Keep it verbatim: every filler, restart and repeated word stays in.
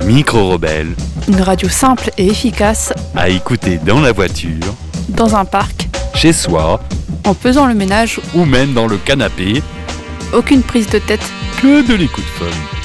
Micro-Rebelle, Une radio simple et efficace, à écouter dans la voiture, dans un parc, chez soi, en faisant le ménage, ou même dans le canapé, aucune prise de tête. que de l'écoute fun.